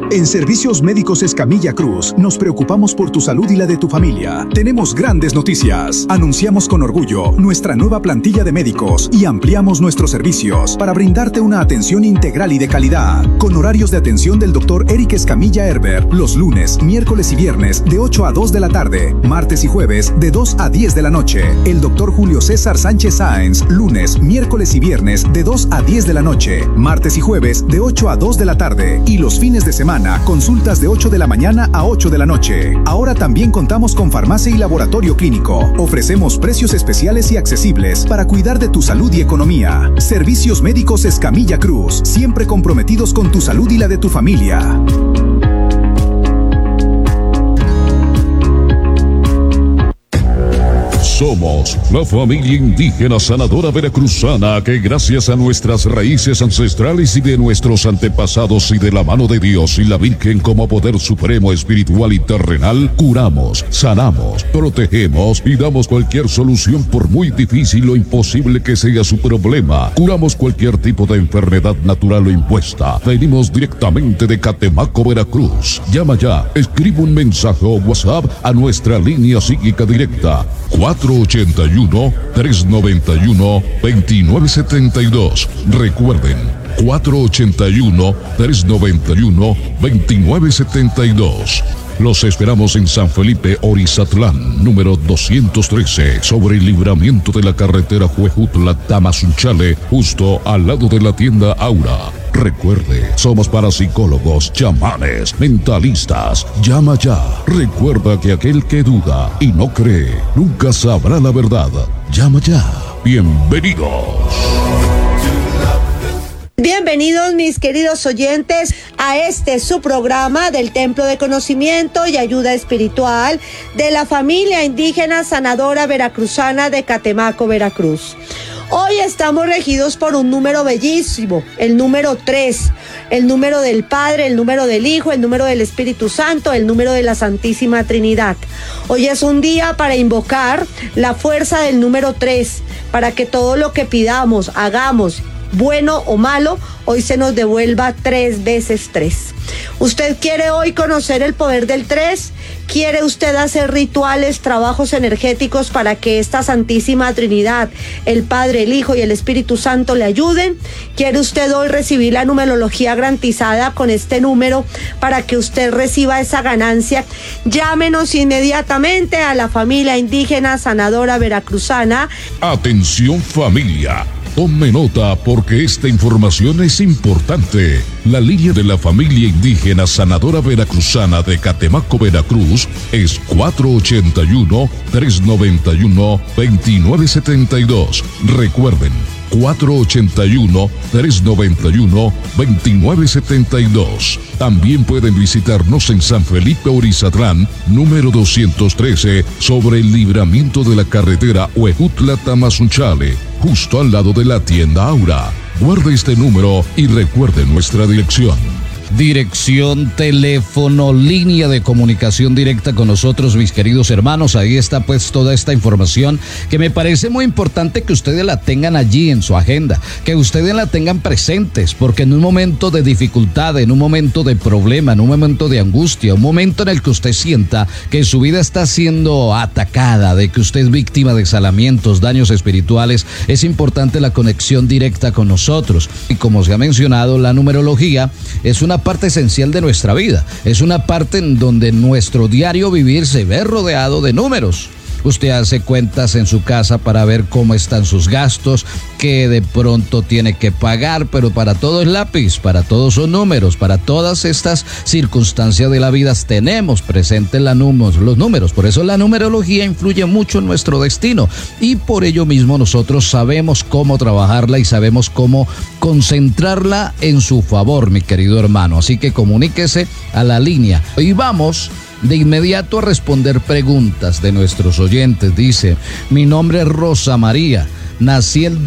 En Servicios Médicos Escamilla Cruz, nos preocupamos por tu salud y la de tu familia. Tenemos grandes noticias. Anunciamos con orgullo nuestra nueva plantilla de médicos y ampliamos nuestros servicios para brindarte una atención integral y de calidad. Con horarios de atención del Dr. Eric Escamilla Herbert, los lunes, miércoles y viernes de 8 a 2 de la tarde, martes y jueves de 2 a 10 de la noche. El Dr. Julio César Sánchez Sáenz, lunes, miércoles y viernes de 2 a 10 de la noche, martes y jueves de 8 a 2 de la tarde y los fines de semana consultas de 8 de la mañana a 8 de la noche. Ahora también contamos con farmacia y laboratorio clínico. Ofrecemos precios especiales y accesibles para cuidar de tu salud y economía. Servicios Médicos Escamilla Cruz, siempre comprometidos con tu salud y la de tu familia. Somos la familia indígena sanadora veracruzana que gracias a nuestras raíces ancestrales y de nuestros antepasados y de la mano de Dios y la Virgen como poder supremo espiritual y terrenal, curamos, sanamos, protegemos y damos cualquier solución por muy difícil o imposible que sea su problema. Curamos cualquier tipo de enfermedad natural o impuesta. Venimos directamente de Catemaco, Veracruz. Llama ya, escribe un mensaje o WhatsApp a nuestra línea psíquica directa 481-391-2972. Recuerden, 481-391-2972. Los esperamos en San Felipe, Orizatlán, número 213, sobre el libramiento de la carretera Huejutla-Tamazunchale, justo al lado de la tienda Aura. Recuerde, somos parapsicólogos, chamanes, mentalistas. Llama ya. Recuerda que aquel que duda y no cree, nunca sabrá la verdad. Llama ya. Bienvenidos. Bienvenidos mis queridos oyentes a su programa del Templo de Conocimiento y Ayuda Espiritual de la familia indígena sanadora veracruzana de Catemaco, Veracruz. Hoy estamos regidos por un número bellísimo, el número 3, el número del Padre, el número del Hijo, el número del Espíritu Santo, el número de la Santísima Trinidad. Hoy es un día para invocar la fuerza del número 3, para que todo lo que pidamos, hagamos, bueno o malo, hoy se nos devuelva 3 veces 3. ¿Usted quiere hoy conocer el poder del 3? ¿Quiere usted hacer rituales, trabajos energéticos para que esta Santísima Trinidad, el Padre, el Hijo y el Espíritu Santo le ayuden? ¿Quiere usted hoy recibir la numerología garantizada con este número para que usted reciba esa ganancia? Llámenos inmediatamente a la familia indígena sanadora veracruzana. Atención familia. Tome nota porque esta información es importante. La línea de la familia indígena sanadora veracruzana de Catemaco, Veracruz es 481-391-2972. Recuerden, 481-391-2972. También pueden visitarnos en San Felipe, Orizatlán, número 213, sobre el libramiento de la carretera Huejutla-Tamazunchale, justo al lado de la tienda Aura. Guarde este número y recuerde nuestra dirección. Dirección, teléfono, línea de comunicación directa con nosotros, mis queridos hermanos. Ahí está pues toda esta información que me parece muy importante que ustedes la tengan allí en su agenda, que ustedes la tengan presentes, porque en un momento de dificultad, en un momento de problema, en un momento de angustia, un momento en el que usted sienta que su vida está siendo atacada, de que usted es víctima de exhalamientos, daños espirituales, es importante la conexión directa con nosotros. Y como se ha mencionado, la numerología es una parte esencial de nuestra vida, es una parte en donde nuestro diario vivir se ve rodeado de números. Usted hace cuentas en su casa para ver cómo están sus gastos, que de pronto tiene que pagar, pero para todo es lápiz, para todos son números, para todas estas circunstancias de la vida tenemos presentes los números. Por eso la numerología influye mucho en nuestro destino y por ello mismo nosotros sabemos cómo trabajarla y sabemos cómo concentrarla en su favor, mi querido hermano. Así que comuníquese a la línea. Y vamos de inmediato a responder preguntas de nuestros oyentes. Dice: mi nombre es Rosa María, nací el